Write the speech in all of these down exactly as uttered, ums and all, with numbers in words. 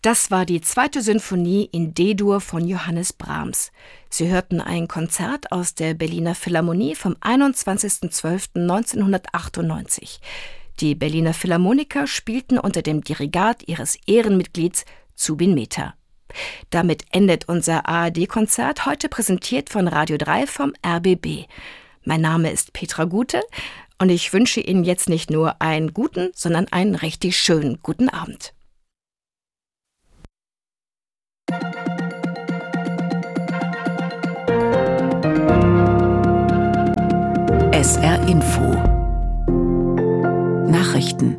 Das war die zweite Sinfonie in D-Dur von Johannes Brahms. Sie hörten ein Konzert aus der Berliner Philharmonie vom einundzwanzigsten zwölften neunzehnhundertachtundneunzig. Die Berliner Philharmoniker spielten unter dem Dirigat ihres Ehrenmitglieds Zubin Mehta. Damit endet unser A R D-Konzert, heute präsentiert von Radio drei vom R B B. Mein Name ist Petra Gute und ich wünsche Ihnen jetzt nicht nur einen guten, sondern einen richtig schönen guten Abend. S R Info Nachrichten.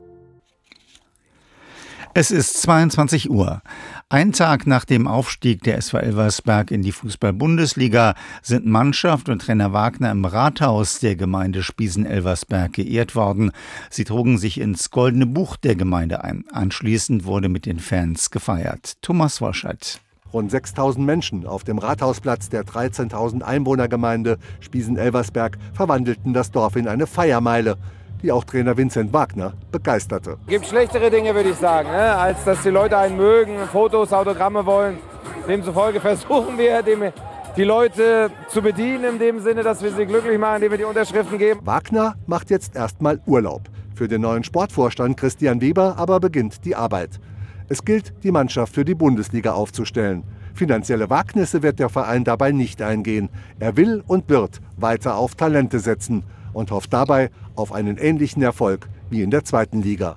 Es ist zweiundzwanzig Uhr. Ein Tag nach dem Aufstieg der S V Elversberg in die Fußball-Bundesliga sind Mannschaft und Trainer Wagner im Rathaus der Gemeinde Spiesen-Elversberg geehrt worden. Sie trugen sich ins Goldene Buch der Gemeinde ein. Anschließend wurde mit den Fans gefeiert. Thomas Worscheid. Rund sechstausend Menschen auf dem Rathausplatz der dreizehntausend Einwohnergemeinde Spiesen-Elversberg verwandelten das Dorf in eine Feiermeile, die auch Trainer Vincent Wagner begeisterte. Es gibt schlechtere Dinge, würde ich sagen, ne? Als dass die Leute einen mögen, Fotos, Autogramme wollen. Demzufolge versuchen wir, dem, die Leute zu bedienen, in dem Sinne, dass wir sie glücklich machen, indem wir die Unterschriften geben. Wagner macht jetzt erstmal Urlaub. Für den neuen Sportvorstand Christian Weber aber beginnt die Arbeit. Es gilt, die Mannschaft für die Bundesliga aufzustellen. Finanzielle Wagnisse wird der Verein dabei nicht eingehen. Er will und wird weiter auf Talente setzen und hofft dabei auf einen ähnlichen Erfolg wie in der zweiten Liga.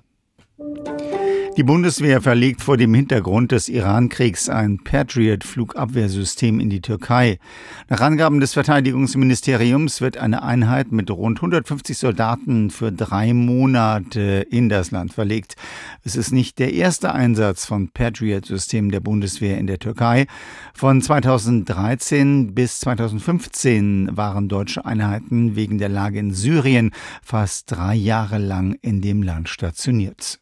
Die Bundeswehr verlegt vor dem Hintergrund des Iran-Kriegs ein Patriot-Flugabwehrsystem in die Türkei. Nach Angaben des Verteidigungsministeriums wird eine Einheit mit rund hundertfünfzig Soldaten für drei Monate in das Land verlegt. Es ist nicht der erste Einsatz von Patriot-Systemen der Bundeswehr in der Türkei. Von zweitausenddreizehn bis zweitausendfünfzehn waren deutsche Einheiten wegen der Lage in Syrien fast drei Jahre lang in dem Land stationiert.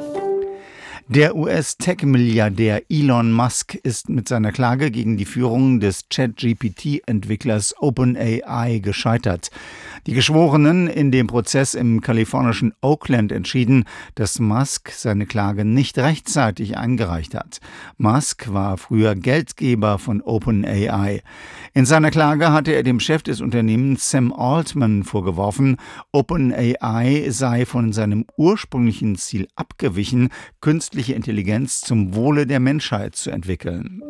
Der U S-Tech Milliardär Elon Musk ist mit seiner Klage gegen die Führung des Chat-G P T-Entwicklers OpenAI gescheitert. Die Geschworenen in dem Prozess im kalifornischen Oakland entschieden, dass Musk seine Klage nicht rechtzeitig eingereicht hat. Musk war früher Geldgeber von OpenAI. In seiner Klage hatte er dem Chef des Unternehmens Sam Altman vorgeworfen, OpenAI sei von seinem ursprünglichen Ziel abgewichen, künstliche Intelligenz zum Wohle der Menschheit zu entwickeln.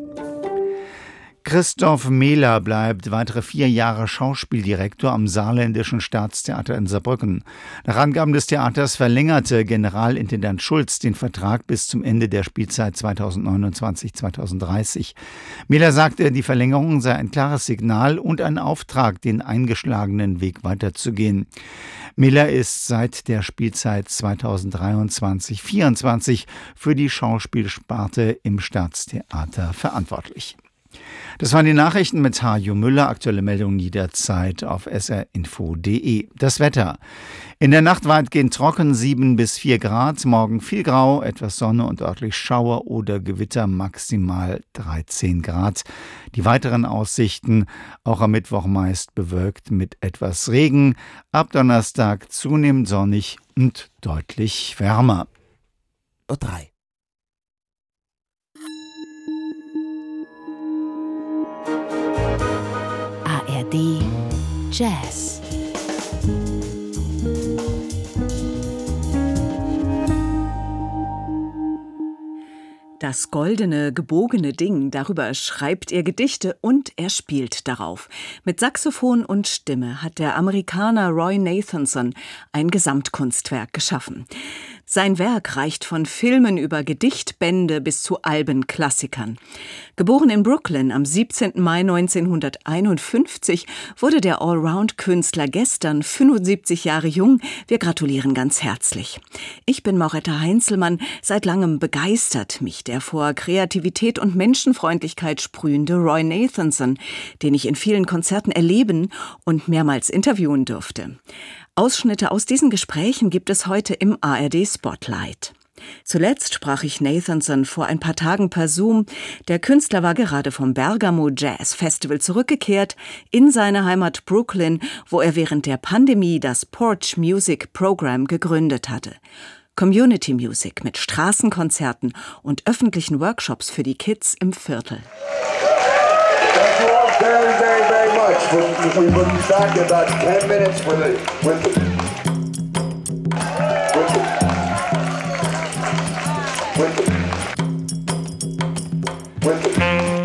Christoph Mehler bleibt weitere vier Jahre Schauspieldirektor am Saarländischen Staatstheater in Saarbrücken. Nach Angaben des Theaters verlängerte Generalintendant Schulz den Vertrag bis zum Ende der Spielzeit zweitausendneunundzwanzig zweitausenddreißig. Mehler sagte, die Verlängerung sei ein klares Signal und ein Auftrag, den eingeschlagenen Weg weiterzugehen. Mehler ist seit der Spielzeit zweitausenddreiundzwanzig vierundzwanzig für die Schauspielsparte im Staatstheater verantwortlich. Das waren die Nachrichten mit Hajo Müller. Aktuelle Meldungen jederzeit auf s r info punkt d e. Das Wetter. In der Nacht weitgehend trocken, sieben bis vier Grad. Morgen viel Grau, etwas Sonne und örtlich Schauer oder Gewitter, maximal dreizehn Grad. Die weiteren Aussichten, auch am Mittwoch meist bewölkt mit etwas Regen. Ab Donnerstag zunehmend sonnig und deutlich wärmer. drei A R D Jazz. Das goldene, gebogene Ding, darüber schreibt er Gedichte und er spielt darauf. Mit Saxophon und Stimme hat der Amerikaner Roy Nathanson ein Gesamtkunstwerk geschaffen. Sein Werk reicht von Filmen über Gedichtbände bis zu Albenklassikern. Geboren in Brooklyn am siebzehnten Mai neunzehnhunderteinundfünfzig wurde der Allround-Künstler gestern fünfundsiebzig Jahre jung. Wir gratulieren ganz herzlich. Ich bin Mauretta Heinzelmann, seit langem begeistert mich der vor Kreativität und Menschenfreundlichkeit sprühende Roy Nathanson, den ich in vielen Konzerten erleben und mehrmals interviewen durfte. Ausschnitte aus diesen Gesprächen gibt es heute im A R D Spotlight. Zuletzt sprach ich Nathanson vor ein paar Tagen per Zoom. Der Künstler war gerade vom Bergamo Jazz Festival zurückgekehrt in seine Heimat Brooklyn, wo er während der Pandemie das Porch Music Program gegründet hatte. Community Music mit Straßenkonzerten und öffentlichen Workshops für die Kids im Viertel. Thank you all very, very, very much. We, we will be back in about ten minutes with the, with the, with the, with the, with the